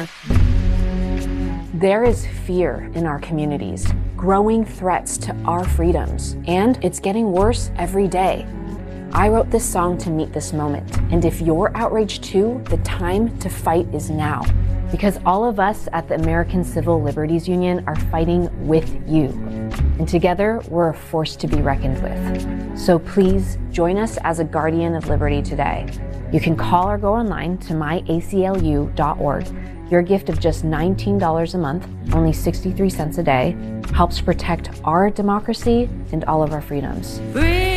corner. There is fear in our communities, growing threats to our freedoms, and it's getting worse every day. I wrote this song to meet this moment, and if you're outraged too, the time to fight is now. Because all of us at the American Civil Liberties Union are fighting with you. And together, we're a force to be reckoned with. So please join us as a guardian of liberty today. You can call or go online to myaclu.org. Your gift of just $19 a month, only 63 cents a day, helps protect our democracy and all of our freedoms. Free